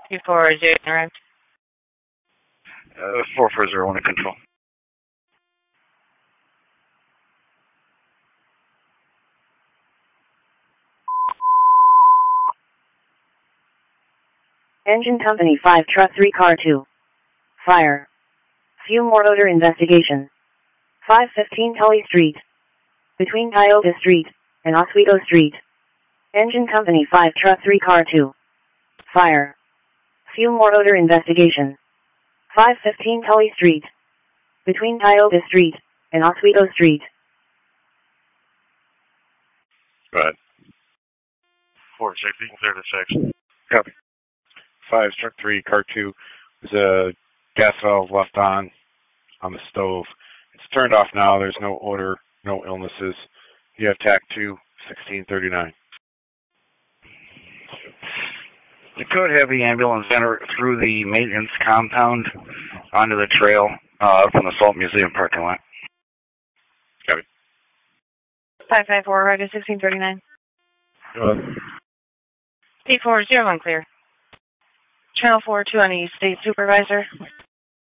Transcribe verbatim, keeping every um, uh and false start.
two four zero arrived. Uh, four four zero one in control. Engine Company five, Truck three, Car two. Fire. Fuel more odor investigation. five fifteen Tully Street. Between Tioga Street and Oswego Street. Engine Company five, Truck three, Car two. Fire. Fuel more odor investigation. five fifteen Tully Street. Between Tioga Street and Oswego Street. Go ahead. four six, you can clear the section. Copy. five, Truck three, Car two. There's a gas valve left on on the stove. It's turned off now. There's no odor, no illnesses. You have T A C two, sixteen thirty-nine. The code have the ambulance enter through the maintenance compound onto the trail uh, from the Salt Museum parking lot. Copy. five five four, Roger, sixteen thirty-nine. Go ahead. T four zero one clear. Channel four two on East State Supervisor.